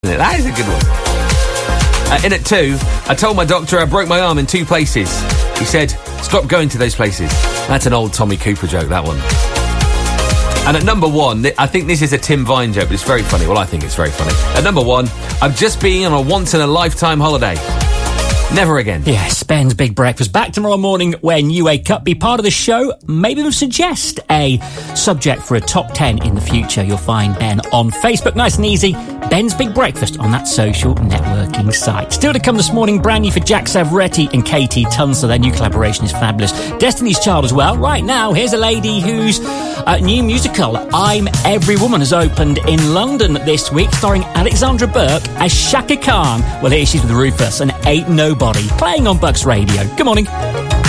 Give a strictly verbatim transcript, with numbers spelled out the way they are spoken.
That is a good one. Uh, in at two, I told my doctor I broke my arm in two places. He said, stop going to those places. That's an old Tommy Cooper joke, that one. And at number one, I think this is a Tim Vine joke, but it's very funny. Well, I think it's very funny. At number one, I'm just being on a once-in-a-lifetime holiday. Never again. Yes, Ben's Big Breakfast. Back tomorrow morning when you wake up. Be part of the show. Maybe we'll suggest a subject for a top ten in the future. You'll find Ben on Facebook. Nice and easy. Ben's Big Breakfast on that social networking site. Still to come this morning, brand new for Jack Savoretti and Katie Tunstall. Their new collaboration is fabulous. Destiny's Child as well. Right now, here's a lady whose uh, new musical, I'm Every Woman, has opened in London this week, starring Alexandra Burke as Shaka Khan. Well, here she's with Rufus and Ain't Nobody, playing on Bucks Radio. Good morning.